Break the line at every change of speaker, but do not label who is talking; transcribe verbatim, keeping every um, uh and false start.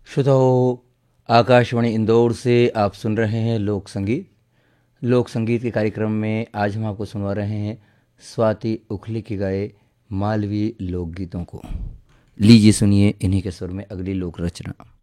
श्रोताओं, आकाशवाणी इंदौर से आप सुन रहे हैं लोक संगीत। लोक संगीत के कार्यक्रम में आज हम आपको सुनवा रहे हैं स्वाति उखली के गाए मालवीय लोकगीतों को। लीजिए सुनिए इन्हीं के स्वर में अगली लोक रचना।